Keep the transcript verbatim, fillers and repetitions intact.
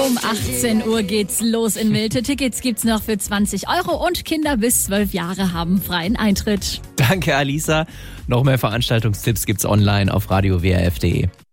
Um achtzehn Uhr geht's los in Milte. Tickets gibt's noch für zwanzig Euro und Kinder bis zwölf Jahre haben freien Eintritt. Danke, Alisa. Noch mehr Veranstaltungstipps gibt's online auf radio w r f punkt d e.